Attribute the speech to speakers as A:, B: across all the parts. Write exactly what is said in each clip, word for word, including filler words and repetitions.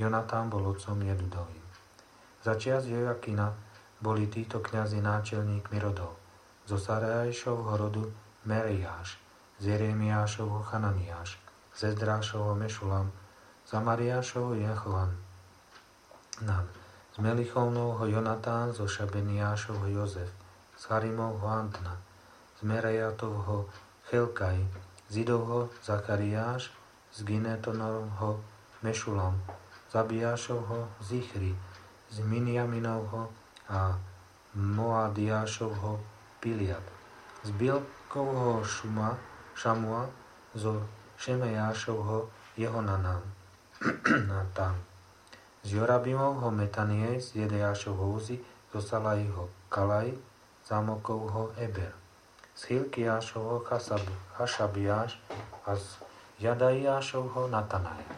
A: Jonatán bol otcom Jedudovým. Za čias Jojakina boli títo kňazi náčelníkmi rodov. Zo Sarajšovho rodu Meriáš, z Jeremiášovho Chananiáš, z Ezdrášovho Mešulam, z Amariášovho Jehohanan, z Melichovnovho Jonatán, zo Šabeniášovho Jozef, z Harimovho Antna, z Merajatovho Chelkaj, z Idovho Zachariáš, z Ginetonovho Mešulam, z Abiášovho Zichri, z Miniaminovho a Moadiášovho Piliad, z Bilkovho Šuma, Šamua, zo Šemejášovho Jehonanán, Natán, z Jorabimovho Metanie, z Jedeášovho Uzi, zo Salajho Kalaj, z Amokovho Eber, z Hilkiášovho Chašabiáš a z Jadaiášovho Natanaja.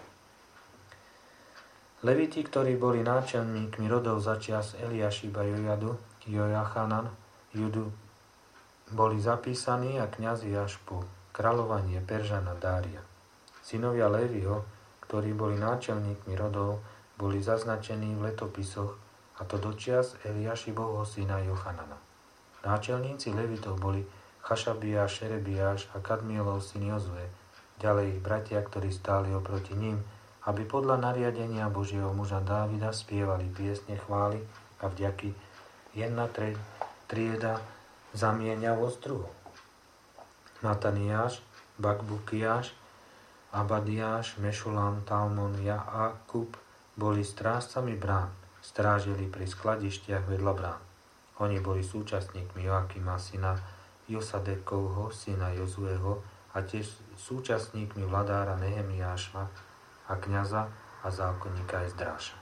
A: Leviti, ktorí boli náčelníkmi rodov za čias Eliašiba Jojadu, Jojachanan, Judu, boli zapísaní a kňazi až po kráľovanie Peržana Dária. Synovia Léviho, ktorí boli náčelníkmi rodov, boli zaznačení v letopisoch, a to do čias Eliašibovho syna Jochanana. Náčelníci Levitov boli Chašabiáš, Šerebiáš a Kadmielov syn Jozue, ďalej ich bratia, ktorí stáli oproti ním, aby podľa nariadenia Božieho muža Dávida spievali piesne chvály a vďaky jedna tre, trieda zamieňavosť druhou. Mataniáš, Bakbukiáš, Abadiáš, Mešulam, Talmon, Jaakub boli strážcami brán, strážili pri skladištiach vedľa brán. Oni boli súčasníkmi Joakima, syna Josadekovho, syna Jozueho a tiež súčasníkmi vladára Nehemiáša a kňaza a zákonníka Ezdráša.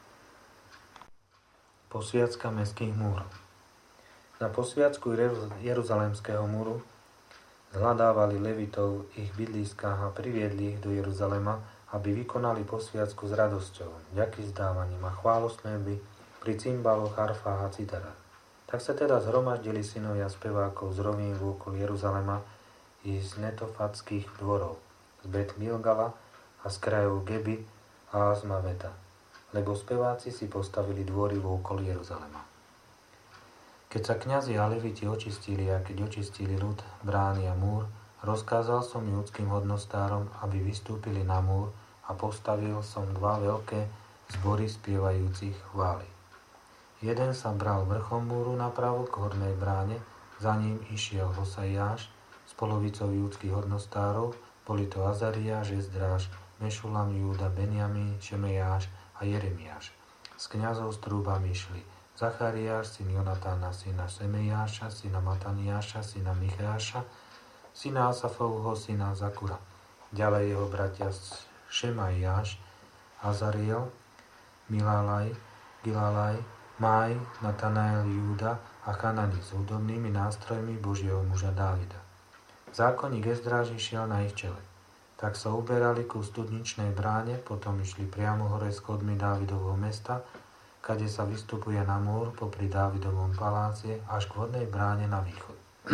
A: Posviacka mestských múrov. Na posviacku Jeruzalemského múru zhľadávali Levitov ich bydliskách a priviedli ich do Jeruzalema, aby vykonali posviacku s radosťou, vďaky zdávaním a chválosľuby pri cymbaloch, harfách a citarách. Tak sa teda zhromaždili synovia spevákov z rovín vôkol Jeruzalema i z netofatských dvorov, z Bet Milgala a z krajov Geby a Azmaveta, lebo speváci si postavili dvory vôkol Jeruzalema. Keď sa kňazi a leviti očistili a keď očistili ľud, brány a múr, rozkázal som judským hodnostárom, aby vystúpili na múr a postavil som dva veľké zbory spievajúcich chvály. Jeden sa bral vrchom múru napravo k hornej bráne, za ním išiel Hosaiáš s polovicou judských hodnostárov, boli to Azariáš, Ezdráš, Mešulam, Júda, Benjamín, Šemejáš a Jeremiáš. Z kňazov s trúbami išli Zachariáš, syn Jonatána, syna Šemejáša, syna Mataniáša, syna Micháša, syna Asafovho, syna Zakura. Ďalej jeho bratia Šemajáš, Azariel, Milalaj, Gilalaj, Maj, Natanael, Júda a Chanani s hudobnými nástrojmi Božieho muža Dávida. Zákonník Ezdráž išiel na ich čele. Tak sa uberali ku studničnej bráne, potom išli priamo hore schodmi Dávidovho mesta, kade sa vystupuje na múr popri Dávidovom palácie až k vodnej bráne na východ.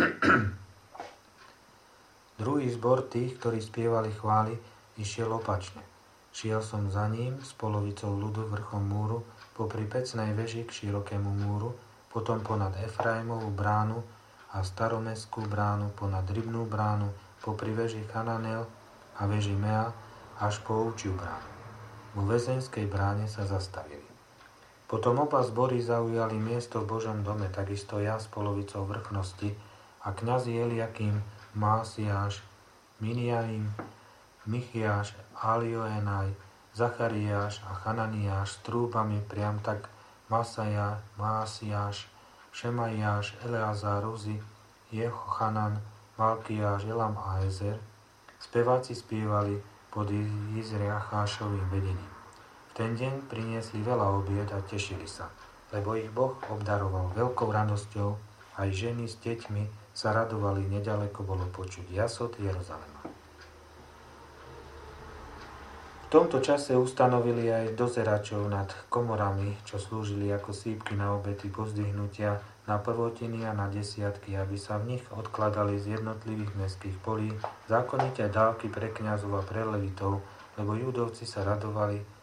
A: Druhý zbor tých, ktorí spievali chvály, išiel opačne. Šiel som za ním s polovicou ľudu vrchom múru popri pecnej veži k širokému múru, potom ponad Efraimovú bránu a staromestskú bránu, ponad rybnú bránu, popri veži Chananel a veži Mea až po ovčiu bránu. Vo väzenskej bráne sa zastavili. Potom oba zbory zaujali miesto v Božom dome, takisto ja s polovicou vrchnosti a kňazi Eliakim, Másiáš, Miniaim, Michiáš, Alioenaj, Zachariáš a Chananiáš s trúbami priam tak Masaja, Másiáš, Šemajáš, Eleazar, Uzi, Jehochanan, Malkiáš, Elam a Ezer. Speváci spievali pod Izriachášovým vedením. V ten deň priniesli veľa obied a tešili sa, lebo ich Boh obdaroval veľkou radosťou, aj ženy s deťmi sa radovali, neďaleko bolo počuť jasot Jeruzalema. V tomto čase ustanovili aj dozeračov nad komorami, čo slúžili ako sípky na obety pozdvihnutia, na prvotiny a na desiatky, aby sa v nich odkladali z jednotlivých mestských polí zákonite dávky pre kňazov a pre levitov, lebo judovci sa radovali,